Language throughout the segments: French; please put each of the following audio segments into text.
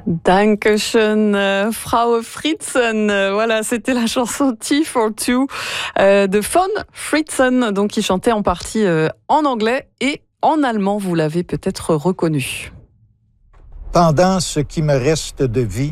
Dankeschön, Frau Fritzen. Voilà, c'était la chanson Tea for Two de Von Fritzen, donc qui chantait en partie en anglais et en allemand. Vous l'avez peut-être reconnu. Pendant ce qui me reste de vie,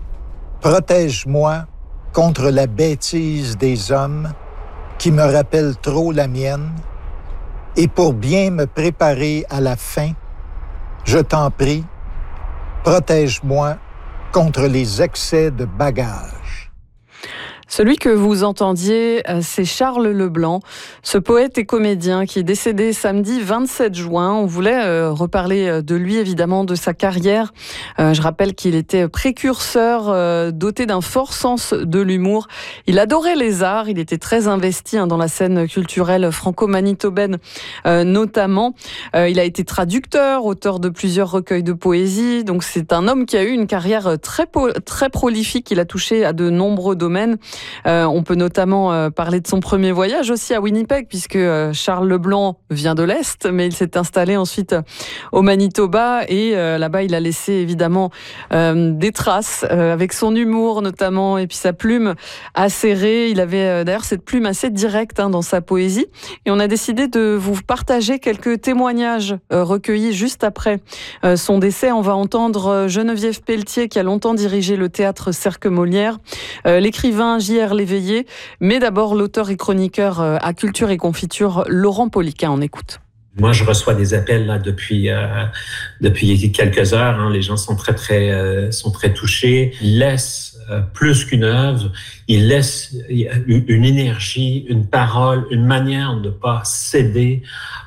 protège-moi contre la bêtise des hommes qui me rappellent trop la mienne, et pour bien me préparer à la fin, je t'en prie, protège-moi contre les excès de bagages. Celui que vous entendiez, c'est Charles Leblanc, ce poète et comédien qui est décédé samedi 27 juin. On voulait reparler de lui, évidemment, de sa carrière. Je rappelle qu'il était précurseur, doté d'un fort sens de l'humour. Il adorait les arts, il était très investi dans la scène culturelle franco-manitobaine notamment. Il a été traducteur, auteur de plusieurs recueils de poésie. Donc c'est un homme qui a eu une carrière très prolifique. Il a touché à de nombreux domaines. On peut notamment parler de son premier voyage aussi à Winnipeg, puisque Charles Leblanc vient de l'Est, mais il s'est installé ensuite au Manitoba et là-bas il a laissé évidemment des traces avec son humour notamment et puis sa plume acérée. Il avait d'ailleurs cette plume assez directe dans sa poésie et on a décidé de vous partager quelques témoignages recueillis juste après son décès. On va entendre Geneviève Pelletier qui a longtemps dirigé le théâtre Cercle Molière, l'écrivain J.R. Léveillé, mais d'abord l'auteur et chroniqueur à Culture et Confiture, Laurent Poliquin. On écoute. Moi, je reçois des appels là depuis quelques heures. Les gens sont très touchés. Ils laissent plus qu'une œuvre. Ils laissent une énergie, une parole, une manière de ne pas céder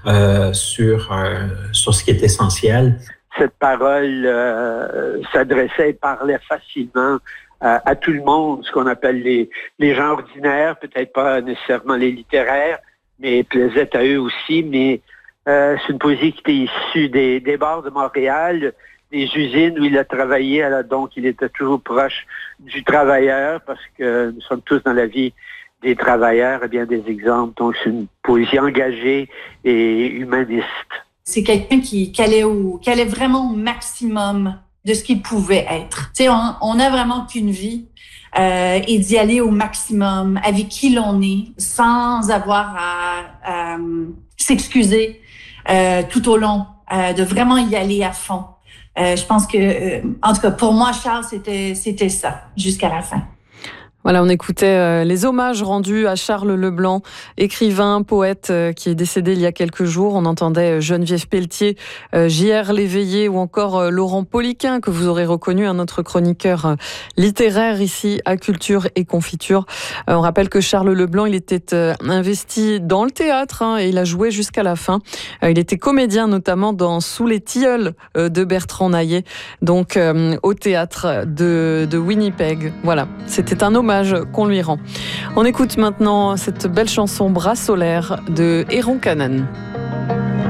sur ce qui est essentiel. Cette parole s'adressait et parlait facilement à tout le monde, ce qu'on appelle les gens ordinaires, peut-être pas nécessairement les littéraires, mais plaisait à eux aussi. Mais c'est une poésie qui était issue des bars de Montréal, des usines où il a travaillé. Donc, il était toujours proche du travailleur parce que nous sommes tous dans la vie des travailleurs, et bien des exemples. Donc, c'est une poésie engagée et humaniste. C'est quelqu'un qui allait vraiment au maximum de ce qu'il pouvait être. Tu sais, on n'a vraiment qu'une vie et d'y aller au maximum avec qui l'on est, sans avoir à s'excuser tout au long, de vraiment y aller à fond. Je pense que, en tout cas, pour moi, Charles, c'était ça, jusqu'à la fin. Voilà, on écoutait les hommages rendus à Charles Leblanc, écrivain, poète qui est décédé il y a quelques jours. On entendait Geneviève Pelletier, J.R. Léveillé ou encore Laurent Poliquin, que vous aurez reconnu, un autre chroniqueur littéraire ici à Culture et Confiture. On rappelle que Charles Leblanc, il était investi dans le théâtre et il a joué jusqu'à la fin. Il était comédien notamment dans Sous les tilleuls de Bertrand Naillet, donc au théâtre de Winnipeg. Voilà, c'était un hommage qu'on lui rend. On écoute maintenant cette belle chanson Bras solaire de Héron Canaan.